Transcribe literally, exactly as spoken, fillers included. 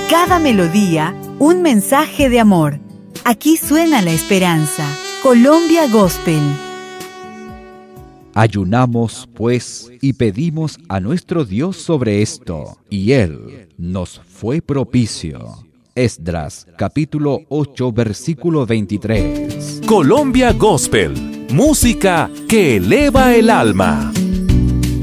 cada melodía, un mensaje de amor. Aquí suena la esperanza. Colombia Gospel. Ayunamos, pues, y pedimos a nuestro Dios sobre esto, y Él nos fue propicio. Esdras, capítulo ocho, versículo veintitrés. Colombia Gospel, música que eleva el alma.